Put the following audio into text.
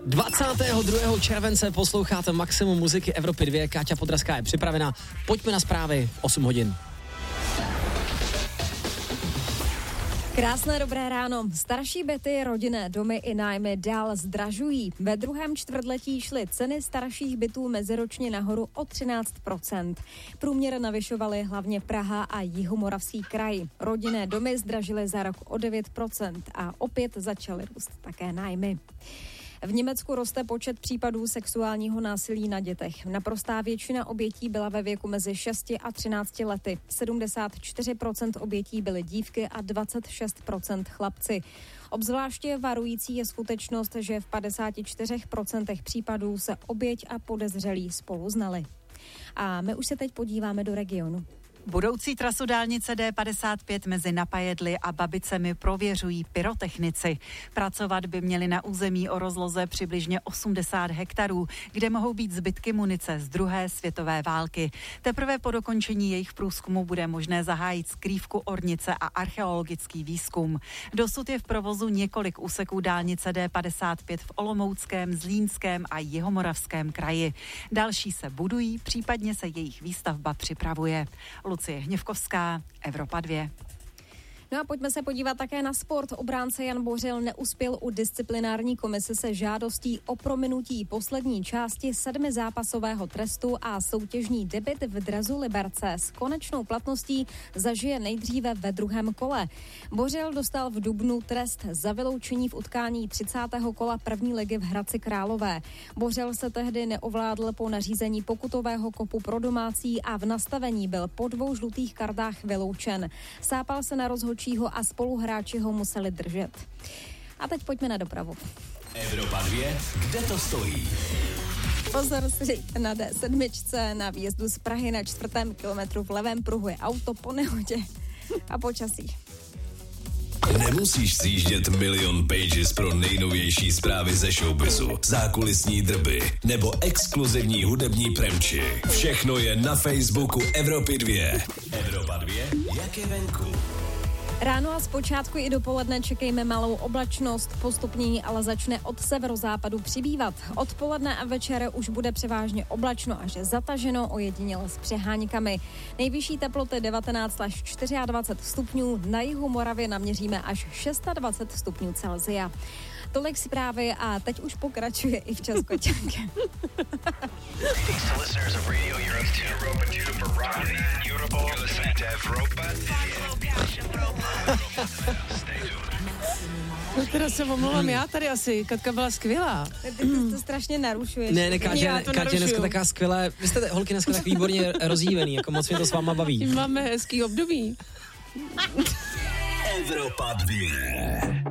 22. července posloucháte Maximum muziky Evropy 2. Káťa Podrazká je připravena. Pojďme na zprávy 8 hodin. Krásné dobré ráno. Starší byty, rodinné domy i nájmy dál zdražují. Ve druhém čtvrtletí šly ceny starších bytů meziročně nahoru o 13%. Průměr navyšovaly hlavně Praha a Jihomoravský kraj. Rodinné domy zdražily za rok o 9% a opět začaly růst také nájmy. V Německu roste počet případů sexuálního násilí na dětech. Naprostá většina obětí byla ve věku mezi 6 a 13 lety. 74% obětí byly dívky a 26% chlapci. Obzvláště varující je skutečnost, že v 54% případů se oběť a podezřelí spolu znali. A my už se teď podíváme do regionu. Budoucí trasu dálnice D55 mezi Napajedly a Babicemi prověřují pyrotechnici. Pracovat by měli na území o rozloze přibližně 80 hektarů, kde mohou být zbytky munice z druhé světové války. Teprve po dokončení jejich průzkumu bude možné zahájit skrývku ornice a archeologický výzkum. Dosud je v provozu několik úseků dálnice D55 v Olomouckém, Zlínském a Jihomoravském kraji. Další se budují, případně se jejich výstavba připravuje. Lucie Hněvkovská, Evropa 2. No a pojďme se podívat také na sport. Obránce Jan Bořil neuspěl u disciplinární komise se žádostí o prominutí poslední části 7zápasového trestu a soutěžní debut v dresu Liberce s konečnou platností zažije nejdříve ve druhém kole. Bořil dostal v dubnu trest za vyloučení v utkání 30. kola první ligy v Hradci Králové. Bořil se tehdy neovládl po nařízení pokutového kopu pro domácí a v nastavení byl po 2 žlutých kartách vyloučen. Sápal se na rozhodčího a spoluhráči ho museli držet. A teď pojďme na dopravu. Evropa 2, kde to stojí? Pozor si na D7 na výjezdu z Prahy na 4. kilometru v levém pruhu je auto po nehodě a počasí. Nemusíš sjíždět milion pages pro nejnovější zprávy ze showbizu, zákulisní drby nebo exkluzivní hudební premči. Všechno je na Facebooku Evropy 2. Evropa 2, jak je venku? Ráno a zpočátku i dopoledne čekejme malou oblačnost, postupně ale začne od severozápadu přibývat. Odpoledne a večer už bude převážně oblačno až zataženo, ojediněle s přeháňkami. Nejvyšší teploty 19 až 24 stupňů, na jihu Moravy naměříme až 26 stupňů Celsia. Tolik zprávy a teď už pokračuje i včas Koťánka. No teda se omlouvám já tady asi, Katka byla skvělá. Ty to strašně narušuješ. Ne, Káťa dneska taká skvělá. Vy jste holky dneska tak výborně rozjívený, jako moc mě to s váma baví. Máme hezký období. Evropa 2.